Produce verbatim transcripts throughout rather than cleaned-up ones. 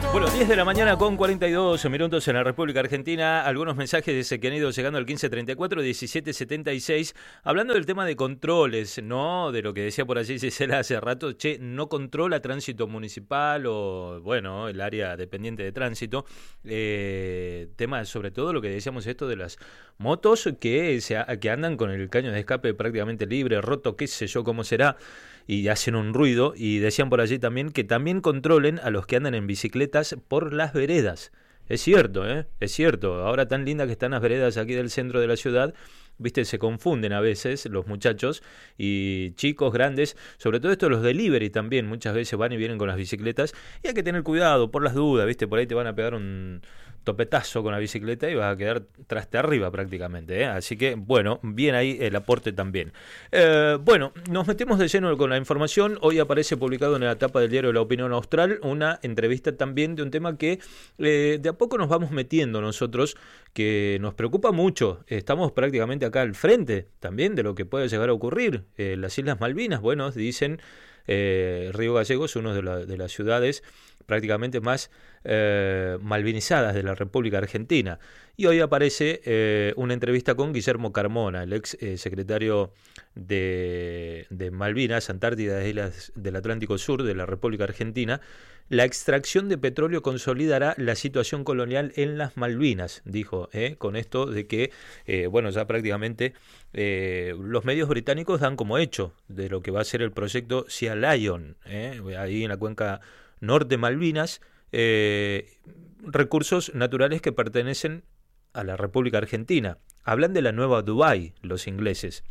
Bueno, diez de la mañana con cuarenta y dos minutos en la República Argentina. Algunos mensajes que han ido llegando al quince treinta y cuatro, diecisiete setenta y seis, hablando del tema de controles, ¿no? De lo que decía por allí Gisela hace rato, che, no controla tránsito municipal o, bueno, el área dependiente de tránsito. Eh, tema, sobre todo, lo que decíamos esto de las motos que, se, que andan con el caño de escape prácticamente libre, roto, qué sé yo cómo será, y hacen un ruido. Y decían por allí también que también controlen a los que andan en bicicletas por las veredas. Es cierto, ¿eh? Es cierto. Ahora tan lindas que están las veredas aquí del centro de la ciudad, viste, se confunden a veces los muchachos y chicos, grandes, sobre todo esto los delivery también, muchas veces van y vienen con las bicicletas y hay que tener cuidado por las dudas, viste, por ahí te van a pegar un topetazo con la bicicleta y vas a quedar traste arriba prácticamente, ¿eh? Así que, bueno, bien ahí el aporte también. Eh, bueno, nos metemos de lleno con la información. Hoy aparece publicado en la tapa del diario La Opinión Austral una entrevista también de un tema que eh, de a poco nos vamos metiendo nosotros, que nos preocupa mucho. Estamos prácticamente acá al frente también de lo que puede llegar a ocurrir. Eh, las Islas Malvinas, bueno, dicen, eh, Río Gallegos, una de, la, de las ciudades prácticamente más eh, malvinizadas de la República Argentina. Y hoy aparece eh, una entrevista con Guillermo Carmona, el ex eh, secretario de, de Malvinas, Antártida e Islas del Atlántico Sur de la República Argentina. La extracción de petróleo consolidará la situación colonial en las Malvinas, dijo, ¿eh? Con esto de que, eh, bueno, ya prácticamente eh, los medios británicos dan como hecho de lo que va a ser el proyecto Sea Lion, ¿eh? Ahí en la cuenca norte Malvinas, eh, recursos naturales que pertenecen a la República Argentina. Hablan de la nueva Dubái, los ingleses,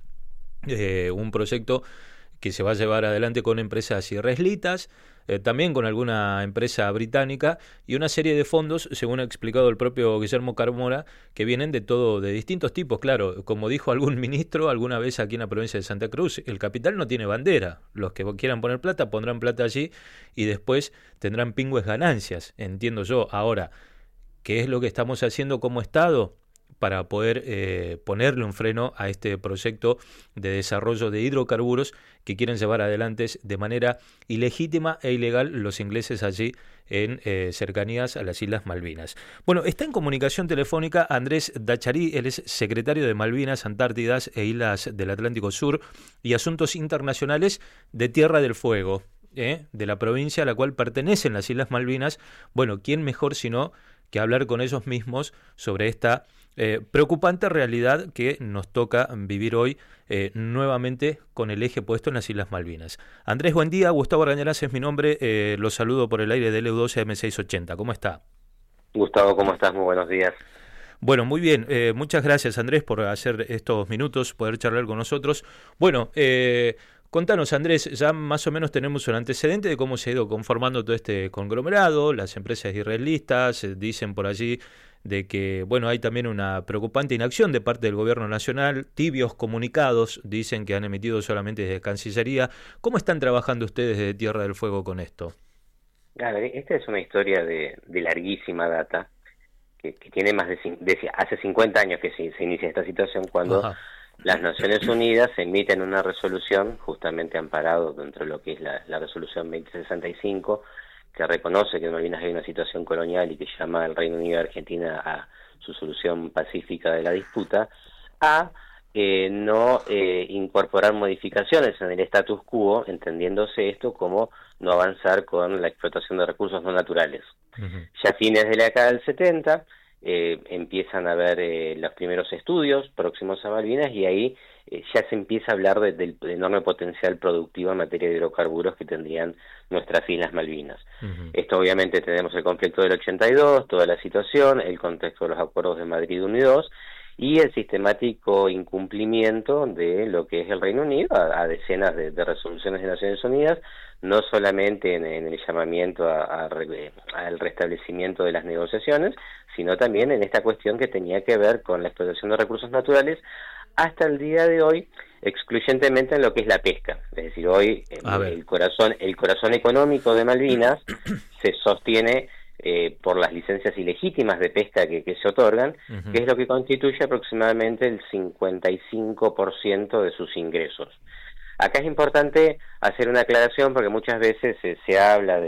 eh, un proyecto que se va a llevar adelante con empresas israelitas, eh, también con alguna empresa británica y una serie de fondos, según ha explicado el propio Guillermo Carmona, que vienen de todo, de distintos tipos. Claro, como dijo algún ministro alguna vez aquí en la provincia de Santa Cruz, el capital no tiene bandera. Los que quieran poner plata pondrán plata allí y después tendrán pingües ganancias, entiendo yo. Ahora, ¿qué es lo que estamos haciendo como Estado para poder eh, ponerle un freno a este proyecto de desarrollo de hidrocarburos que quieren llevar adelante de manera ilegítima e ilegal los ingleses allí en eh, cercanías a las Islas Malvinas? Bueno, está en comunicación telefónica Andrés Dacharí, él es secretario de Malvinas, Antártidas e Islas del Atlántico Sur y Asuntos Internacionales de Tierra del Fuego, ¿eh? de la provincia a la cual pertenecen las Islas Malvinas. Bueno, ¿quién mejor sino que hablar con ellos mismos sobre esta eh, preocupante realidad que nos toca vivir hoy eh, nuevamente con el eje puesto en las Islas Malvinas? Andrés, buen día. Gustavo Arañarás es mi nombre. Eh, los saludo por el aire del E U doce M seiscientos ochenta. ¿Cómo está? Gustavo, ¿cómo estás? Muy buenos días. Bueno, muy bien. Eh, muchas gracias, Andrés, por hacer estos minutos, poder charlar con nosotros. Bueno, eh, contanos, Andrés, ya más o menos tenemos un antecedente de cómo se ha ido conformando todo este conglomerado. Las empresas israelitas eh, dicen por allí de que, bueno, hay también una preocupante inacción de parte del gobierno nacional, tibios comunicados, dicen que han emitido solamente desde Cancillería. ¿Cómo están trabajando ustedes desde Tierra del Fuego con esto? Claro, esta es una historia de, de larguísima data, que, que tiene más de, de hace cincuenta años que se, se inicia esta situación, cuando Ajá. las Naciones Unidas emiten una resolución, justamente amparado dentro de lo que es la, la resolución veinte sesenta y cinco, que reconoce que en Malvinas hay una situación colonial y que llama al Reino Unido y a Argentina a su solución pacífica de la disputa, a eh, no eh, incorporar modificaciones en el status quo, entendiéndose esto como no avanzar con la explotación de recursos no naturales. Uh-huh. Ya a fines de la década del setenta eh, empiezan a haber eh, los primeros estudios próximos a Malvinas y ahí eh, ya se empieza a hablar de, del enorme potencial productivo en materia de hidrocarburos que tendrían nuestras Islas Malvinas. Uh-huh. Esto obviamente tenemos el conflicto del ochenta y dos, toda la situación, el contexto de los acuerdos de Madrid uno y dos y el sistemático incumplimiento de lo que es el Reino Unido a, a decenas de, de resoluciones de Naciones Unidas, no solamente en, en el llamamiento a, a, al restablecimiento de las negociaciones, sino también en esta cuestión que tenía que ver con la explotación de recursos naturales, hasta el día de hoy excluyentemente en lo que es la pesca. Es decir, hoy el, el corazón el corazón económico de Malvinas se sostiene eh, por las licencias ilegítimas de pesca que, que se otorgan, uh-huh. que es lo que constituye aproximadamente el cincuenta y cinco por ciento de sus ingresos. Acá es importante hacer una aclaración porque muchas veces se, se habla de,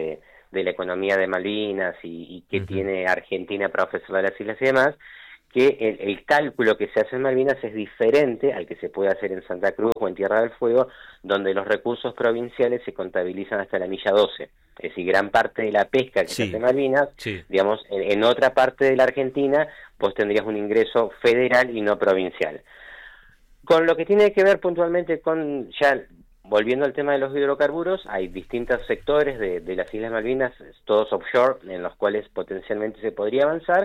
de la economía de Malvinas y, y qué Uh-huh. tiene Argentina para ofrecerle a las islas y demás, que el, el cálculo que se hace en Malvinas es diferente al que se puede hacer en Santa Cruz o en Tierra del Fuego, donde los recursos provinciales se contabilizan hasta la milla doce. Es decir, gran parte de la pesca que Sí. se hace en Malvinas, Sí. digamos, en, en otra parte de la Argentina, vos tendrías un ingreso federal y no provincial. Con lo que tiene que ver puntualmente con, ya volviendo al tema de los hidrocarburos, hay distintos sectores de, de las Islas Malvinas, todos offshore, en los cuales potencialmente se podría avanzar,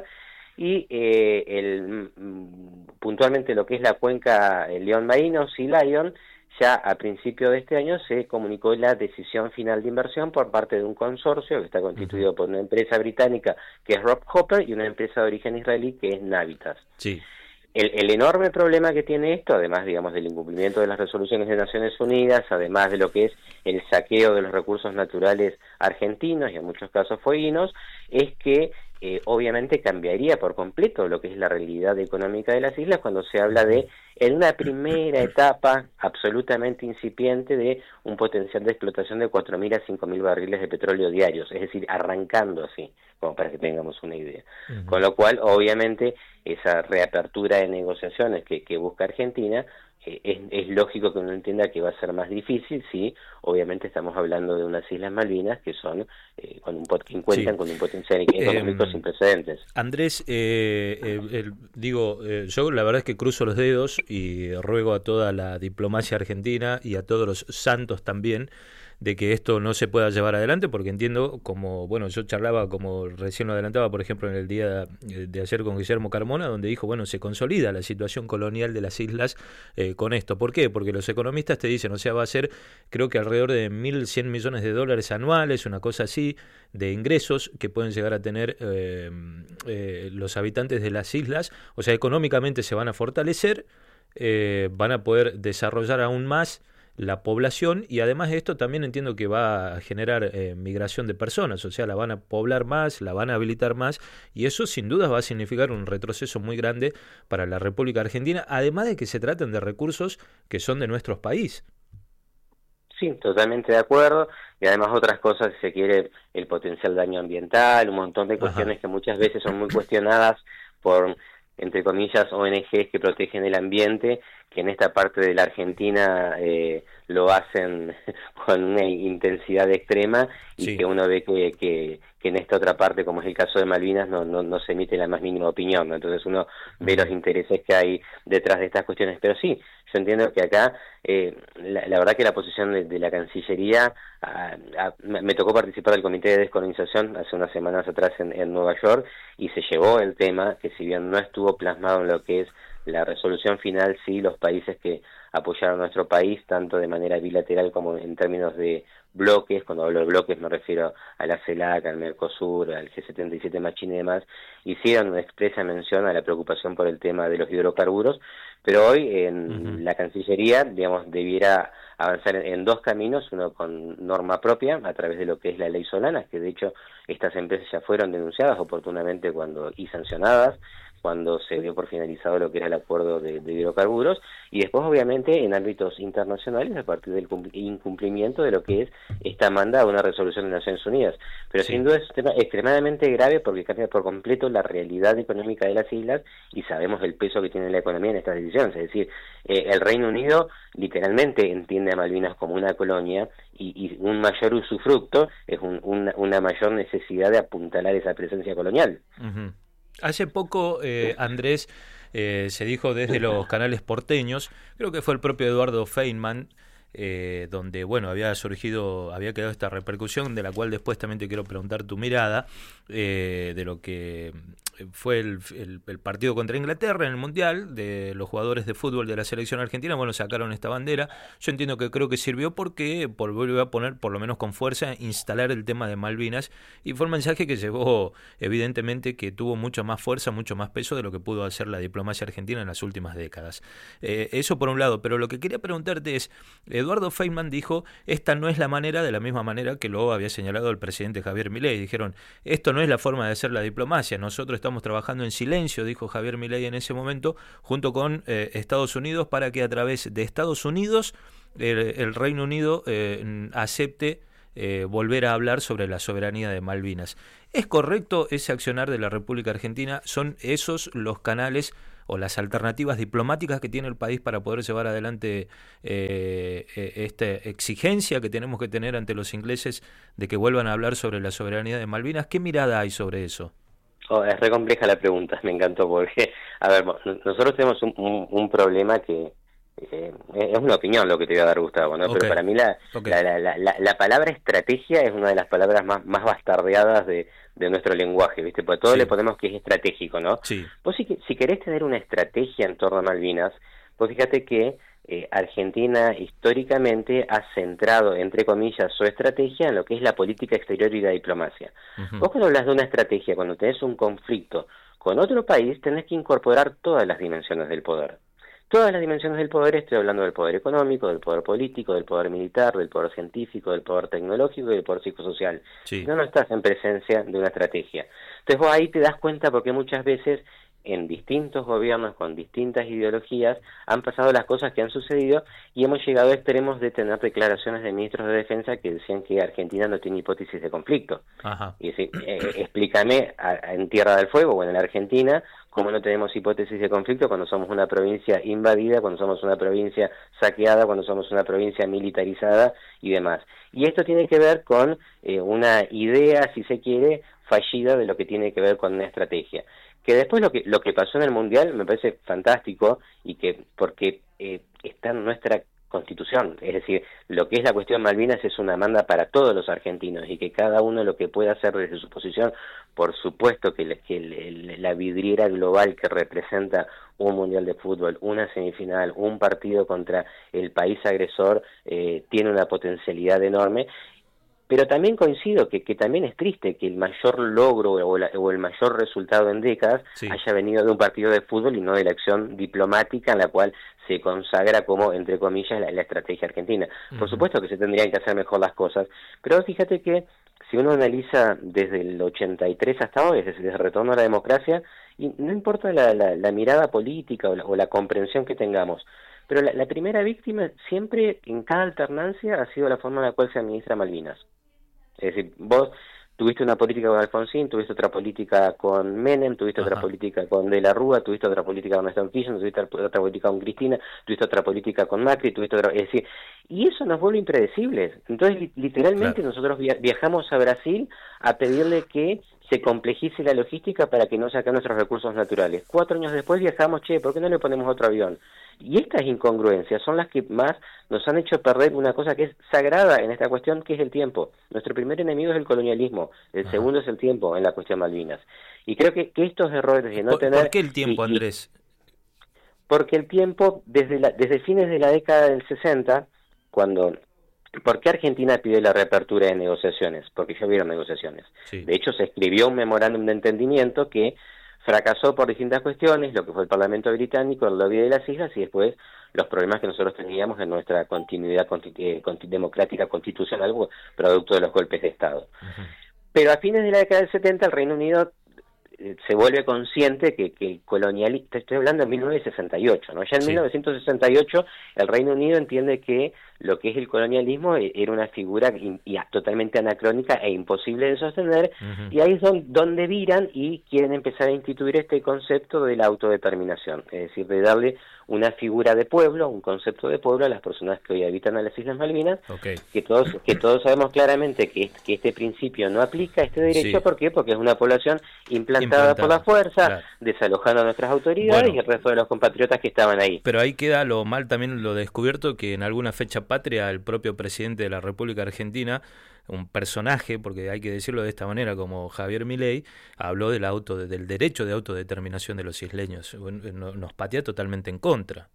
y eh, el, puntualmente lo que es la cuenca León Marinos y Lion, ya a principio de este año se comunicó la decisión final de inversión por parte de un consorcio que está constituido uh-huh. por una empresa británica que es Rob Hopper y una empresa de origen israelí que es Navitas. Sí. El, el enorme problema que tiene esto, además, digamos, del incumplimiento de las resoluciones de Naciones Unidas, además de lo que es el saqueo de los recursos naturales argentinos y en muchos casos fueguinos, es que eh, obviamente cambiaría por completo lo que es la realidad económica de las islas cuando se habla de, en una primera etapa absolutamente incipiente, de un potencial de explotación de cuatro mil a cinco mil barriles de petróleo diarios, es decir, arrancando así, como para que tengamos una idea. Uh-huh. Con lo cual, obviamente, esa reapertura de negociaciones que, que busca Argentina, eh, es, es lógico que uno entienda que va a ser más difícil si, obviamente, estamos hablando de unas Islas Malvinas que son, eh, con un pot que cuentan sí. con un potencial económico eh, sin precedentes. Andrés, eh, eh, el, digo, eh, yo la verdad es que cruzo los dedos y ruego a toda la diplomacia argentina y a todos los santos también de que esto no se pueda llevar adelante, porque entiendo, como, bueno, yo charlaba, como recién lo adelantaba, por ejemplo, en el día de ayer con Guillermo Carmona, donde dijo, bueno, se consolida la situación colonial de las islas eh, con esto. ¿Por qué? Porque los economistas te dicen, o sea, va a ser, creo que alrededor de mil cien millones de dólares anuales, una cosa así, de ingresos que pueden llegar a tener eh, eh, los habitantes de las islas, o sea, económicamente se van a fortalecer, eh, van a poder desarrollar aún más la población, y además de esto también entiendo que va a generar eh, migración de personas, o sea, la van a poblar más, la van a habilitar más, y eso sin duda va a significar un retroceso muy grande para la República Argentina, además de que se traten de recursos que son de nuestro país. Sí, totalmente de acuerdo, y además otras cosas, si se quiere, el potencial daño ambiental, un montón de cuestiones Ajá. que muchas veces son muy cuestionadas por, entre comillas, O N Ges que protegen el ambiente, que en esta parte de la Argentina eh, lo hacen con una intensidad extrema y sí. que uno ve que, que, que en esta otra parte, como es el caso de Malvinas, no, no, no se emite la más mínima opinión, ¿no? Entonces uno uh-huh. ve los intereses que hay detrás de estas cuestiones. Pero sí, yo entiendo que acá, eh, la, la verdad que la posición de, de la Cancillería, a, a, me tocó participar del Comité de Descolonización hace unas semanas atrás en, en Nueva York, y se llevó el tema, que si bien no estuvo plasmado en lo que es la resolución final, sí, los países que apoyaron a nuestro país, tanto de manera bilateral como en términos de bloques, cuando hablo de bloques me refiero a la CELAC, al Mercosur, al G setenta y siete más China y demás, hicieron una expresa mención a la preocupación por el tema de los hidrocarburos, pero hoy en uh-huh. la Cancillería, digamos, debiera avanzar en, en dos caminos, uno con norma propia, a través de lo que es la ley Solanas, que de hecho estas empresas ya fueron denunciadas oportunamente cuando y sancionadas, cuando se dio por finalizado lo que era el acuerdo de, de hidrocarburos, y después obviamente en ámbitos internacionales a partir del incumplimiento de lo que es esta manda a una resolución de Naciones Unidas. Pero sí. sin duda es un tema extremadamente grave porque cambia por completo la realidad económica de las islas y sabemos el peso que tiene la economía en estas decisiones. Es decir, eh, el Reino Unido literalmente entiende a Malvinas como una colonia y, y un mayor usufructo es un, una, una mayor necesidad de apuntalar esa presencia colonial. Uh-huh. Hace poco, eh, Andrés, eh, se dijo desde los canales porteños, creo que fue el propio Eduardo Feynman, eh, donde, bueno, había surgido, había quedado esta repercusión, de la cual después también te quiero preguntar tu mirada, eh, de lo que fue el, el, el partido contra Inglaterra en el Mundial, de los jugadores de fútbol de la selección argentina, bueno, sacaron esta bandera. Yo entiendo que creo que sirvió porque por, volvió a poner, por lo menos con fuerza, instalar el tema de Malvinas, y fue un mensaje que llevó, evidentemente, que tuvo mucha más fuerza, mucho más peso de lo que pudo hacer la diplomacia argentina en las últimas décadas. Eh, eso por un lado, pero lo que quería preguntarte es, Eduardo Feynman dijo, esta no es la manera, de la misma manera que lo había señalado el presidente Javier Milei. Dijeron, esto no es la forma de hacer la diplomacia, nosotros estamos trabajando en silencio, dijo Javier Milei en ese momento, junto con eh, Estados Unidos, para que a través de Estados Unidos el, el Reino Unido eh, acepte eh, volver a hablar sobre la soberanía de Malvinas. ¿Es correcto ese accionar de la República Argentina? ¿Son esos los canales o las alternativas diplomáticas que tiene el país para poder llevar adelante eh, esta exigencia que tenemos que tener ante los ingleses de que vuelvan a hablar sobre la soberanía de Malvinas? ¿Qué mirada hay sobre eso? Oh, es re compleja la pregunta, me encantó, porque, a ver, nosotros tenemos un, un, un problema que eh, es una opinión lo que te voy a dar, Gustavo, ¿no? Okay. Pero para mí la, okay. la, la, la, la, la palabra estrategia es una de las palabras más, más bastardeadas de, de nuestro lenguaje, ¿viste? Porque todo sí. le ponemos que es estratégico, ¿no? Sí. Vos si, si querés tener una estrategia en torno a Malvinas, pues fíjate que eh, Argentina históricamente ha centrado, entre comillas, su estrategia en lo que es la política exterior y la diplomacia. Uh-huh. Vos cuando hablas de una estrategia, cuando tenés un conflicto con otro país, tenés que incorporar todas las dimensiones del poder. Todas las dimensiones del poder, estoy hablando del poder económico, del poder político, del poder militar, del poder científico, del poder tecnológico y del poder psicosocial. Sí. Si no, no estás en presencia de una estrategia. Entonces vos ahí te das cuenta porque muchas veces en distintos gobiernos con distintas ideologías han pasado las cosas que han sucedido y hemos llegado a extremos de tener declaraciones de ministros de defensa que decían que Argentina no tiene hipótesis de conflicto. Ajá. Y decir, eh, explícame a, a, en Tierra del Fuego o en la Argentina cómo no tenemos hipótesis de conflicto cuando somos una provincia invadida, cuando somos una provincia saqueada, cuando somos una provincia militarizada y demás. Y esto tiene que ver con eh, una idea, si se quiere, fallida de lo que tiene que ver con una estrategia. Que después lo que lo que pasó en el Mundial me parece fantástico y que porque eh, está en nuestra Constitución, es decir, lo que es la cuestión Malvinas es una demanda para todos los argentinos y que cada uno lo que pueda hacer desde su posición, por supuesto que, le, que le, la vidriera global que representa un Mundial de Fútbol, una semifinal, un partido contra el país agresor, eh, tiene una potencialidad enorme. Pero también coincido que, que también es triste que el mayor logro o, la, o el mayor resultado en décadas sí. haya venido de un partido de fútbol y no de la acción diplomática en la cual se consagra como, entre comillas, la, la estrategia argentina. Uh-huh. Por supuesto que se tendrían que hacer mejor las cosas, pero fíjate que si uno analiza desde el ochenta y tres hasta hoy, desde el retorno a la democracia, y no importa la, la, la mirada política o la, o la comprensión que tengamos, pero la, la primera víctima siempre en cada alternancia ha sido la forma en la cual se administra Malvinas. Es decir, vos tuviste una política con Alfonsín, tuviste otra política con Menem, tuviste Ajá. otra política con De la Rúa, tuviste otra política con Néstor Kirchner, tuviste otra política con Cristina, tuviste otra política con Macri, tuviste otra... Es decir, y eso nos vuelve impredecibles. Entonces, literalmente claro. nosotros viajamos a Brasil a pedirle que se complejice la logística para que no saquen nuestros recursos naturales. Cuatro años después viajamos, che, ¿por qué no le ponemos otro avión? Y estas incongruencias son las que más nos han hecho perder una cosa que es sagrada en esta cuestión, que es el tiempo. Nuestro primer enemigo es el colonialismo, el Ajá. segundo es el tiempo en la cuestión Malvinas. Y creo que, que estos errores de no ¿Por, tener... ¿Por qué el tiempo, y, Andrés? Porque el tiempo, desde, la, desde fines de la década del sesenta, cuando... ¿Por qué Argentina pidió la reapertura de negociaciones? Porque ya hubieron negociaciones. Sí. De hecho, se escribió un memorándum de entendimiento que fracasó por distintas cuestiones, lo que fue el Parlamento británico, el lobby de las islas y después los problemas que nosotros teníamos en nuestra continuidad constitu eh, democrática constitucional, producto de los golpes de Estado. Uh-huh. Pero a fines de la década del setenta el Reino Unido eh, se vuelve consciente que, que el colonialismo, estoy hablando en mil novecientos sesenta y ocho, ¿no? Ya en sí. mil novecientos sesenta y ocho el Reino Unido entiende que lo que es el colonialismo era una figura in, y, totalmente anacrónica e imposible de sostener, uh-huh. y ahí es donde, donde viran y quieren empezar a instituir este concepto de la autodeterminación, es decir, de darle una figura de pueblo, un concepto de pueblo a las personas que hoy habitan a las Islas Malvinas, okay. que todos que todos sabemos claramente que, que este principio no aplica a este derecho, sí. ¿por qué? Porque es una población implantada, implantada. por la fuerza, claro. desalojando a nuestras autoridades bueno, y el resto de los compatriotas que estaban ahí. Pero ahí queda lo mal también lo descubierto que en alguna fecha patria el propio presidente de la República Argentina, un personaje, porque hay que decirlo de esta manera, como Javier Milei, habló del auto del derecho de autodeterminación de los isleños. Nos patea totalmente en contra.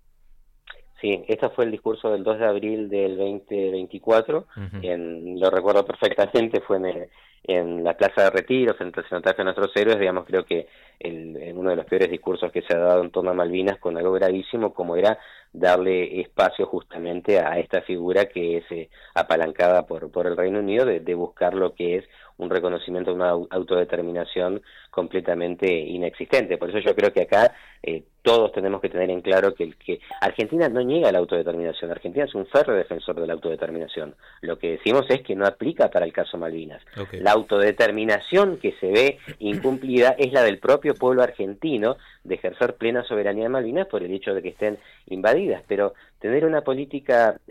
Sí, este fue el discurso del dos de abril del veinte veinticuatro, uh-huh. en, lo recuerdo perfectamente, fue en, el, en la Plaza de Retiro, frente al cenotafio de nuestros héroes, digamos, creo que el, en uno de los peores discursos que se ha dado en torno a Malvinas, con algo gravísimo como era darle espacio justamente a esta figura que es eh, apalancada por, por el Reino Unido de, de buscar lo que es un reconocimiento de una autodeterminación completamente inexistente. Por eso yo creo que acá eh, todos tenemos que tener en claro que, el, que Argentina no niega la autodeterminación. Argentina es un férreo defensor de la autodeterminación. Lo que decimos es que no aplica para el caso Malvinas. Okay. La autodeterminación que se ve incumplida es la del propio pueblo argentino de ejercer plena soberanía de Malvinas por el hecho de que estén invadidas. Pero tener una política